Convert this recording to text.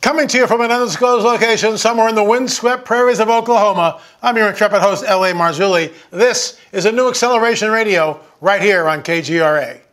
Coming to you from an undisclosed location somewhere in the windswept prairies of Oklahoma, I'm your intrepid host, L.A. Marzulli. This is a new Acceleration Radio right here on KGRA.